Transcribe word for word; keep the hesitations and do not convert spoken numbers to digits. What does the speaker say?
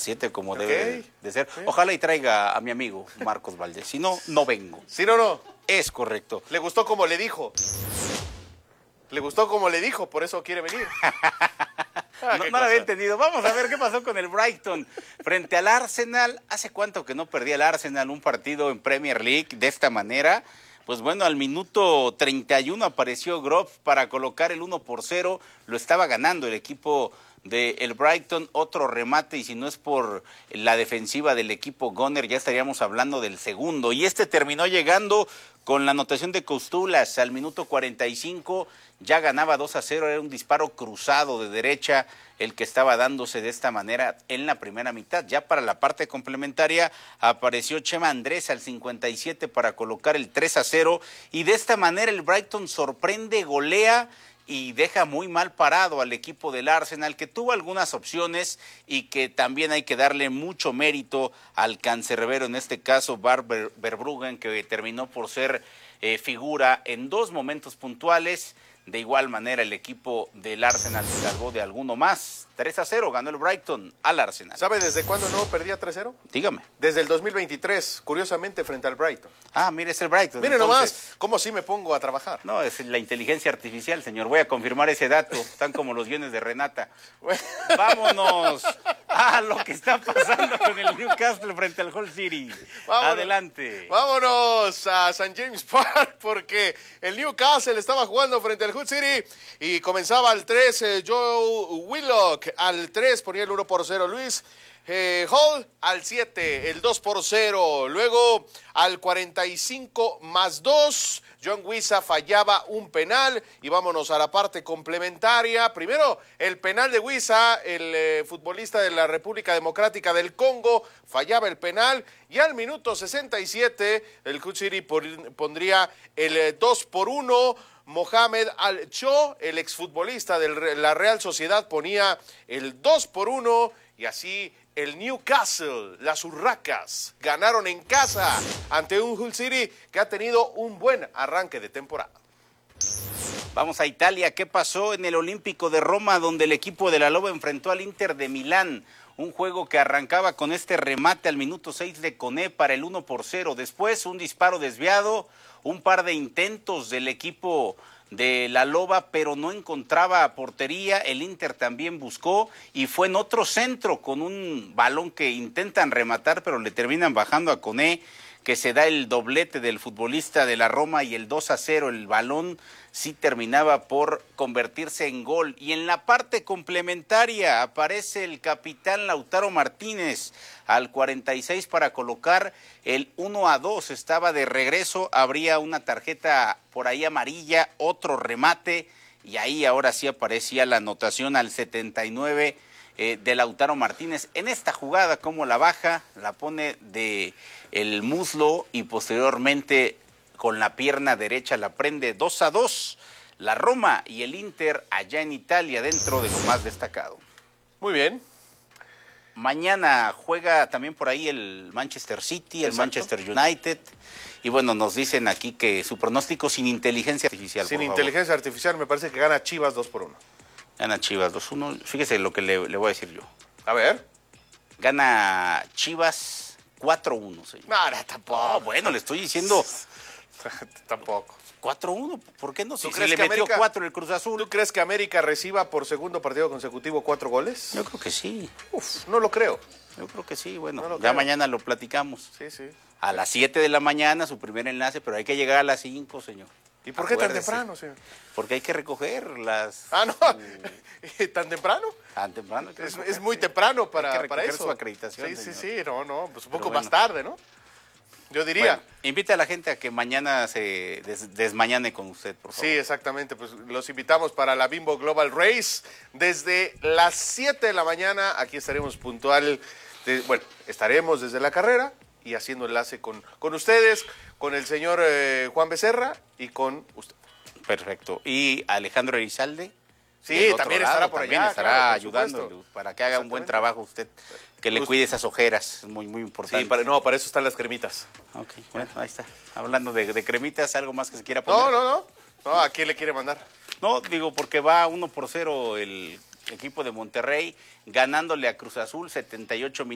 siete como Ok. debe de, de ser. Sí. Ojalá y traiga a mi amigo Marcos Valdés. Si no, no vengo. ¿Sí no, no? Es correcto. Le gustó como le dijo. Le gustó como le dijo, por eso quiere venir. Ah, No, qué no lo había cosa. entendido. Vamos a ver qué pasó con el Brighton frente al Arsenal. ¿Hace cuánto que no perdía el Arsenal un partido en Premier League de esta manera? Pues bueno, al minuto treinta y uno apareció Groff para colocar el uno por cero. Lo estaba ganando el equipo del Brighton. Otro remate, y si no es por la defensiva del equipo Gunner, ya estaríamos hablando del segundo. Y este terminó llegando con la anotación de Costulas al minuto cuarenta y cinco. Ya ganaba dos a cero, era un disparo cruzado de derecha el que estaba dándose de esta manera en la primera mitad. Ya para la parte complementaria apareció Chema Andrés al cincuenta y siete para colocar el tres a cero, y de esta manera el Brighton sorprende, golea y deja muy mal parado al equipo del Arsenal, que tuvo algunas opciones y que también hay que darle mucho mérito al cancerbero, en este caso Bart Verbruggen, que terminó por ser eh, figura en dos momentos puntuales. De igual manera el equipo del Arsenal se salvó de alguno más. tres a cero ganó el Brighton al Arsenal. ¿Sabe desde cuándo no perdía tres cero? Dígame. Desde el dos mil veintitrés, curiosamente, frente al Brighton. Ah, mire, es el Brighton. Mire entonces. nomás cómo sí me pongo a trabajar. No, es la inteligencia artificial, señor. Voy a confirmar ese dato. Están como los guiones de Renata. Vámonos a lo que está pasando con el Newcastle frente al Hull City. Vámonos. Adelante. Vámonos a Saint James Park, porque el Newcastle estaba jugando frente al Hull City y comenzaba al tres, eh, Joe Willock al tres, ponía el uno por cero Luis. Eh, Hall al siete, el dos por cero. Luego al cuarenta y cinco más dos, John Wissa fallaba un penal. Y vámonos a la parte complementaria. Primero, el penal de Wissa, el eh, futbolista de la República Democrática del Congo, fallaba el penal. Y al minuto sesenta y siete, el Hull City pondría el eh, dos por uno. Mohamed Al-Cho, el exfutbolista de la Real Sociedad, ponía el dos por uno. Y así el Newcastle, las Urracas, ganaron en casa ante un Hull City que ha tenido un buen arranque de temporada. Vamos a Italia. ¿Qué pasó en el Olímpico de Roma, donde el equipo de la Loba enfrentó al Inter de Milán? Un juego que arrancaba con este remate al minuto seis de Koné para el uno por cero. Después un disparo desviado, un par de intentos del equipo de la Loba, pero no encontraba portería. El Inter también buscó y fue en otro centro con un balón que intentan rematar, pero le terminan bajando a Koné, que se da el doblete del futbolista de la Roma, y el dos a cero. El balón sí terminaba por convertirse en gol. Y en la parte complementaria aparece el capitán Lautaro Martínez al cuarenta y seis para colocar el uno a dos. Estaba de regreso, habría una tarjeta por ahí amarilla, otro remate, y ahí ahora sí aparecía la anotación al setenta y nueve eh, de Lautaro Martínez. En esta jugada, como la baja, la pone de el muslo y posteriormente con la pierna derecha la prende. Dos a dos, la Roma y el Inter allá en Italia, dentro de lo más destacado. Muy bien. Mañana juega también por ahí el Manchester City, el Exacto. Manchester United. Y bueno, nos dicen aquí que su pronóstico sin inteligencia artificial. Sin por favor. inteligencia artificial me parece que gana Chivas dos por uno. Gana Chivas dos uno. Fíjese lo que le, le voy a decir yo. A ver. Gana Chivas cuatro uno, señor. No, no, tampoco. No, bueno, le estoy diciendo Tampoco. cuatro uno. ¿Por qué no? Si, ¿Tú si crees le que metió América- cuatro el Cruz Azul. ¿Tú crees que América reciba por segundo partido consecutivo cuatro goles? Yo creo que sí. Uf, no lo creo. Yo creo que sí. Bueno, No lo ya creo. mañana lo platicamos. Sí, sí. A las siete de la mañana su primer enlace, pero hay que llegar a las cinco, señor. ¿Y por qué tan Acuérdese. temprano, señor? Porque hay que recoger las... Ah, no. ¿Tan temprano? Tan temprano. hay que Es, recoger, es muy sí. temprano Hay para, que para recoger eso. su acreditación, Sí, sí, señor. sí. No, no. Pues un Pero poco bueno. más tarde, ¿no? Yo diría. Bueno, invite a la gente a que mañana se des- desmañane con usted, por favor. Sí, exactamente. Pues los invitamos para la Bimbo Global Race desde las siete de la mañana. Aquí estaremos puntual. de- bueno, estaremos desde la carrera y haciendo enlace con, con ustedes, con el señor eh, Juan Becerra y con usted. Perfecto. Y Alejandro Elizalde. Sí, del otro también lado, estará por también allá, estará claro, por ayudando supuesto. para que haga un buen Exactamente. trabajo usted, que le Pues- cuide esas ojeras, es muy, muy importante. Sí, para, no, para eso están las cremitas. Ok, bueno, ahí está. Hablando de, de cremitas, ¿algo más que se quiera poner? No, no, no. No, ¿a quién le quiere mandar? No, digo, porque va uno por cero el equipo de Monterrey, ganándole a Cruz Azul, setenta y ocho minutos.